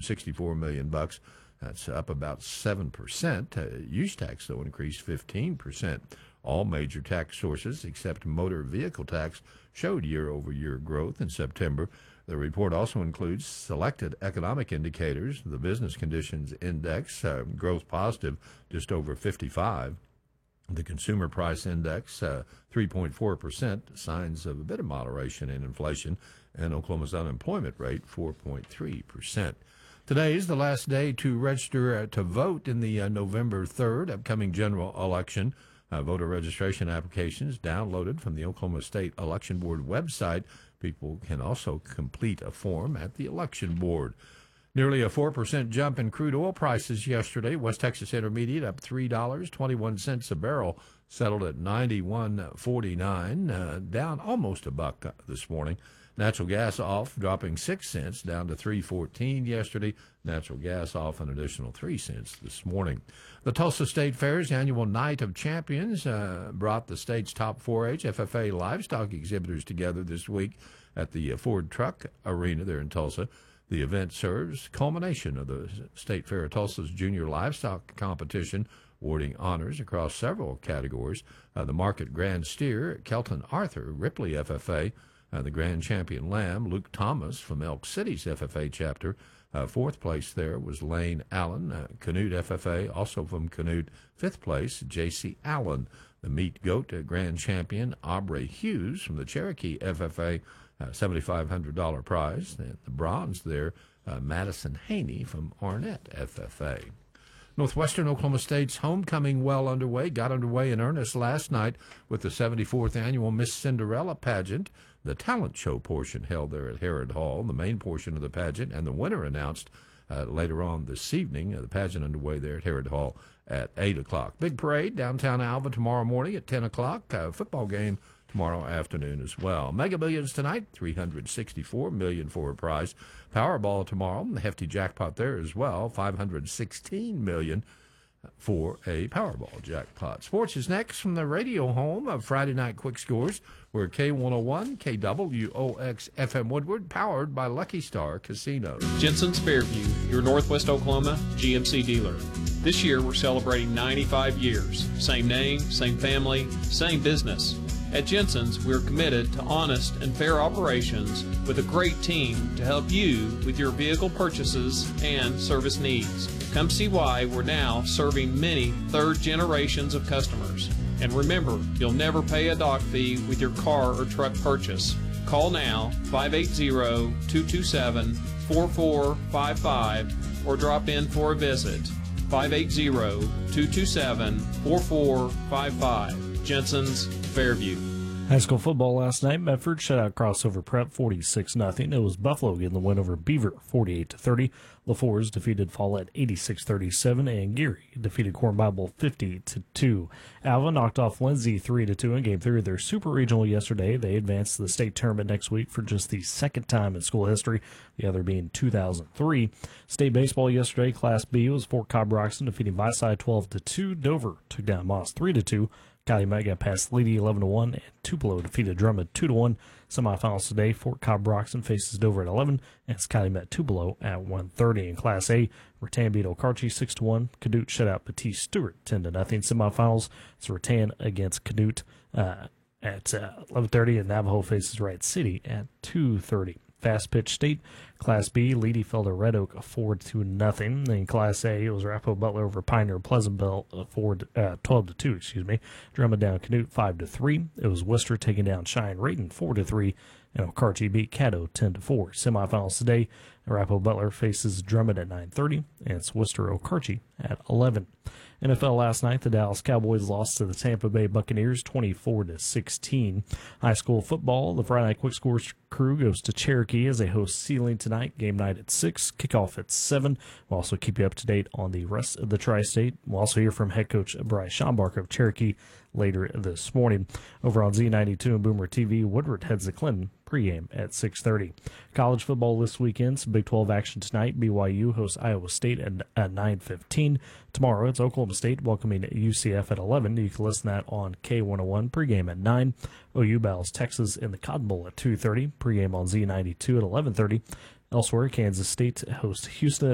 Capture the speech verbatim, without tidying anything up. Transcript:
sixty-four million bucks. That's up about seven percent. Uh, use tax, though, increased fifteen percent. All major tax sources, except motor vehicle tax, showed year-over-year growth in September. The report also includes selected economic indicators. The Business Conditions Index, uh, growth positive, just over fifty-five. The Consumer Price Index, uh, three point four percent, signs of a bit of moderation in inflation, and Oklahoma's unemployment rate, four point three percent. Today is the last day to register uh, to vote in the uh, November third upcoming general election. Uh, voter registration applications downloaded from the Oklahoma State Election Board website. People can also complete a form at the election board. Nearly a four percent jump in crude oil prices yesterday. West Texas Intermediate up three dollars and twenty-one cents a barrel, settled at ninety-one forty-nine, uh, down almost a buck this morning. Natural gas off, dropping six cents, down to three fourteen yesterday. Natural gas off an additional three cents this morning. The Tulsa State Fair's annual Night of Champions uh, brought the state's top four H F F A livestock exhibitors together this week at the Ford Truck Arena there in Tulsa. The event serves culmination of the State Fair of Tulsa's junior livestock competition, awarding honors across several categories. Uh, the Market Grand Steer, Kelton Arthur, Ripley F F A. Uh, the Grand Champion Lamb, Luke Thomas from Elk City's F F A chapter. Uh, fourth place there was Lane Allen, uh, Canute F F A, also from Canute. Fifth place, J C Allen. The Meat Goat uh, Grand Champion, Aubrey Hughes from the Cherokee F F A, uh, seven thousand five hundred dollars prize. And the bronze there, uh, Madison Haney from Arnett F F A. Northwestern Oklahoma State's homecoming well underway, got underway in earnest last night with the seventy-fourth annual Miss Cinderella pageant. The talent show portion held there at Herod Hall, the main portion of the pageant, and the winner announced uh, later on this evening. Uh, the pageant underway there at Herod Hall at eight o'clock. Big parade downtown Alva tomorrow morning at ten o'clock. Uh, football game tomorrow afternoon as well. Mega Millions tonight, three hundred sixty-four million dollars for a prize. Powerball tomorrow, the hefty jackpot there as well, five hundred sixteen million dollars for a Powerball jackpot. Sports is next from the radio home of Friday Night Quick Scores. We're K one oh one, K W O X F M Woodward, powered by Lucky Star Casino. Jensen's Fairview, your Northwest Oklahoma G M C dealer. This year we're celebrating ninety-five years. Same name, same family, same business. At Jensen's, we're committed to honest and fair operations with a great team to help you with your vehicle purchases and service needs. Come see why we're now serving many third generations of customers. And remember, you'll never pay a dock fee with your car or truck purchase. Call now, five eight zero, two two seven, four four five five, or drop in for a visit. five eight zero, two two seven, four four five five. Jensen's Fairview. High school football last night. Medford shut out Crossover Prep forty-six nothing. It was Buffalo getting the win over Beaver forty-eight to thirty. LaForce defeated Follett eighty-six thirty-seven, and Geary defeated Corn Bible fifty to two. Alva knocked off Lindsay three to two in game three of their Super Regional yesterday. They advanced to the state tournament next week for just the second time in school history, the other being two thousand three. State baseball yesterday, Class B was Fort Cobb Roxton defeating Viside twelve to two. Dover took down Moss three to two. Calumet got past Leedy eleven to one, and Tupelo defeated Drummond two to one. Semifinals today, Fort Cobb Broxton faces Dover at eleven, and it's Calumet Tupelo at one thirty. In Class A, Rattan beat Okarche six to one. Canute shut out Batiste Stewart ten to nothing. Semifinals, it's Rattan against Canute uh, at uh, eleven thirty, and Navajo faces Wright City at two thirty. Fast pitch state, Class B, Leedy fell to Red Oak four to nothing. In Class A, it was Arapahoe Butler over Pioneer Pleasantville uh, four, uh, twelve to two, excuse me. Drummond down Canute five to three. It was Worcester taking down Cheyenne Rayton four to three, and Okarche beat Caddo ten to four. Semifinals today, Arapahoe Butler faces Drummond at nine thirty, and it's Worcester Okarche at eleven. N F L last night, the Dallas Cowboys lost to the Tampa Bay Buccaneers twenty-four to sixteen. High school football, the Friday Night Quick Scores crew goes to Cherokee as they host Sealing tonight. Game night at six, kickoff at seven. We'll also keep you up to date on the rest of the Tri-State. We'll also hear from head coach Bryce Schombarker of Cherokee later this morning. Over on Z ninety-two and Boomer T V, Woodward heads to Clinton pregame at six thirty. College football this weekend, some Big twelve action tonight. B Y U hosts Iowa State at, at nine fifteen. Tomorrow, it's Oklahoma State welcoming U C F at eleven. You can listen to that on K one oh one pregame at nine. O U battles Texas in the Cotton Bowl at two thirty. Pregame on Z ninety-two at eleven thirty. Elsewhere, Kansas State hosts Houston